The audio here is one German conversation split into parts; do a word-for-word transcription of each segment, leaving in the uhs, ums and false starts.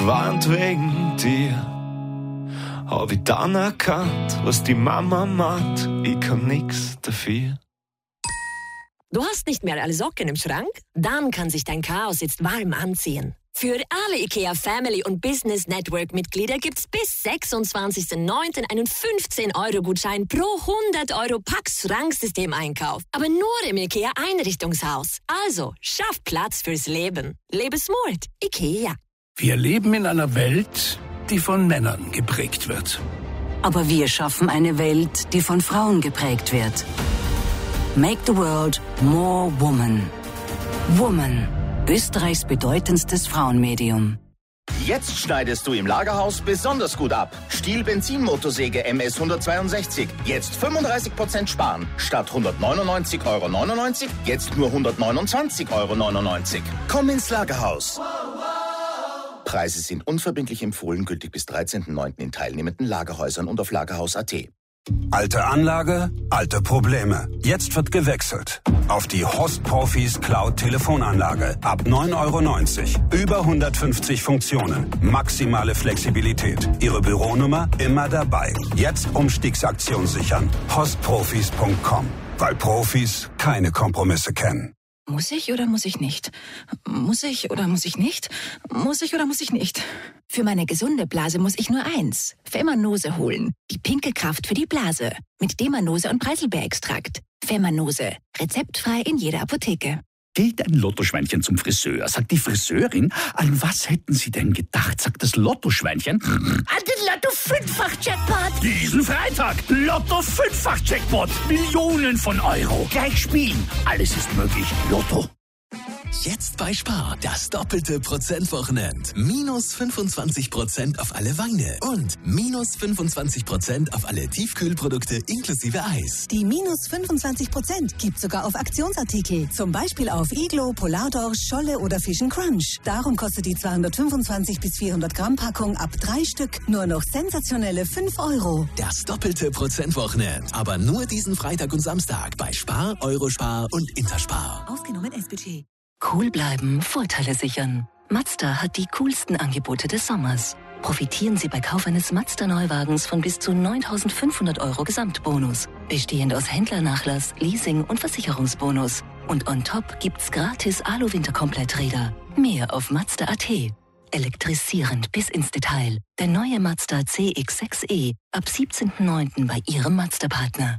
gewarnt wegen dir. Hab ich dann erkannt, was die Mama meint, ich kann nix dafür. Du hast nicht mehr alle Socken im Schrank? Dann kann sich dein Chaos jetzt warm anziehen. Für alle IKEA Family und Business Network Mitglieder gibt's bis sechsundzwanzigsten neunten einen fünfzehn Euro Gutschein pro hundert Euro Pax Schranksystem-Einkauf. Aber nur im IKEA Einrichtungshaus. Also, schaff Platz fürs Leben. Lebe smart. IKEA. Wir leben in einer Welt, die von Männern geprägt wird. Aber wir schaffen eine Welt, die von Frauen geprägt wird. Make the world more woman. Woman. Österreichs bedeutendstes Frauenmedium. Jetzt schneidest du im Lagerhaus besonders gut ab. Stihl Benzinmotorsäge M S hundertzweiundsechzig. Jetzt fünfunddreißig Prozent sparen. Statt hundertneunundneunzig Euro neunundneunzig, jetzt nur hundertneunundzwanzig Euro neunundneunzig. Komm ins Lagerhaus. Preise sind unverbindlich empfohlen, gültig bis dreizehnten neunten in teilnehmenden Lagerhäusern und auf lagerhaus punkt at. Alte Anlage, alte Probleme. Jetzt wird gewechselt. Auf die Host-Profis Cloud-Telefonanlage. Ab neun Euro neunzig. Über hundertfünfzig Funktionen. Maximale Flexibilität. Ihre Büronummer immer dabei. Jetzt Umstiegsaktion sichern. hostprofis punkt com. Weil Profis keine Kompromisse kennen. Muss ich oder muss ich nicht? Muss ich oder muss ich nicht? Muss ich oder muss ich nicht? Für meine gesunde Blase muss ich nur eins. Femanose holen. Die pinke Kraft für die Blase. Mit Demanose und Preiselbeerextrakt. Femanose. Rezeptfrei in jeder Apotheke. Geht ein Lottoschweinchen zum Friseur, sagt die Friseurin, an was hätten Sie denn gedacht, sagt das Lottoschweinchen? An den Lotto-Fünffach-Jackpot! Diesen Freitag, Lotto-Fünffach-Jackpot, Millionen von Euro, gleich spielen, alles ist möglich, Lotto. Jetzt bei Spar, das doppelte Prozentwochenende. Minus fünfundzwanzig Prozent auf alle Weine und minus fünfundzwanzig Prozent auf alle Tiefkühlprodukte inklusive Eis. Die minus fünfundzwanzig Prozent gibt sogar auf Aktionsartikel. Zum Beispiel auf Iglo, Polardorsch, Scholle oder Fish and Crunch. Darum kostet die zweihundertfünfundzwanzig bis vierhundert Gramm Packung ab drei Stück nur noch sensationelle fünf Euro. Das doppelte Prozentwochenende. Aber nur diesen Freitag und Samstag bei Spar, Eurospar und Interspar. Ausgenommen S-Budget. Cool bleiben, Vorteile sichern. Mazda hat die coolsten Angebote des Sommers. Profitieren Sie bei Kauf eines Mazda-Neuwagens von bis zu neuntausendfünfhundert Euro Gesamtbonus. Bestehend aus Händlernachlass, Leasing und Versicherungsbonus. Und on top gibt's gratis Alu-Winterkompletträder. Mehr auf Mazda punkt at. Elektrisierend bis ins Detail. Der neue Mazda C X sechs E ab siebzehnten neunten bei Ihrem Mazda-Partner.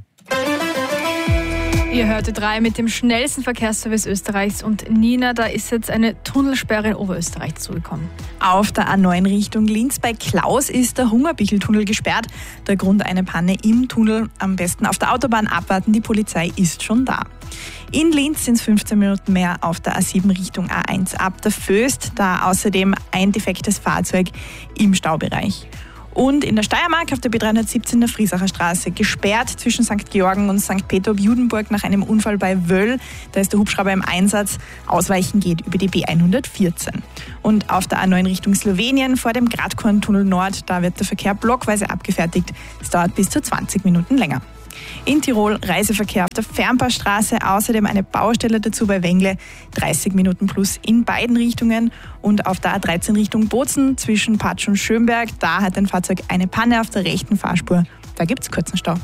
Ihr hörte drei mit dem schnellsten Verkehrsservice Österreichs und Nina, da ist jetzt eine Tunnelsperre in Oberösterreich zugekommen. Auf der A neun Richtung Linz bei Klaus ist der Hungerbichl-Tunnel gesperrt. Der Grund eine Panne im Tunnel. Am besten auf der Autobahn abwarten, die Polizei ist schon da. In Linz sind es fünfzehn Minuten mehr auf der A sieben Richtung A eins ab der Föst, da außerdem ein defektes Fahrzeug im Staubereich. Und in der Steiermark auf der B dreihundertsiebzehn der Friesacher Straße gesperrt zwischen Sankt Georgen und Sankt Peter ob Judenburg nach einem Unfall bei Wöll. Da ist der Hubschrauber im Einsatz. Ausweichen geht über die B hundertvierzehn. Und auf der A neun Richtung Slowenien vor dem Gradkorntunnel Nord, da wird der Verkehr blockweise abgefertigt. Es dauert bis zu zwanzig Minuten länger. In Tirol Reiseverkehr auf der Fernpassstraße, außerdem eine Baustelle dazu bei Wengle, dreißig Minuten plus in beiden Richtungen. Und auf der A dreizehn Richtung Bozen zwischen Patsch und Schönberg, da hat ein Fahrzeug eine Panne auf der rechten Fahrspur. Da gibt es kurzen Stau.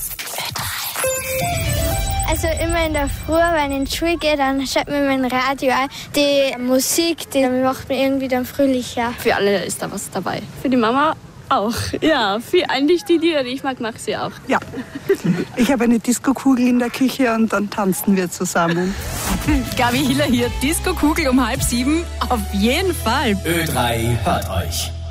Also immer in der Früh, wenn ich in die Schule gehe, dann schaut mir mein Radio an. Die Musik, die macht mich irgendwie dann fröhlicher. Für alle ist da was dabei. Für die Mama auch, ja. Für eigentlich die Lieder, die ich mag, mag sie auch. Ja, ich habe eine Disco-Kugel in der Küche und dann tanzen wir zusammen. Gabi Hiller hier, Disco-Kugel um halb sieben, auf jeden Fall. Ö drei hört euch.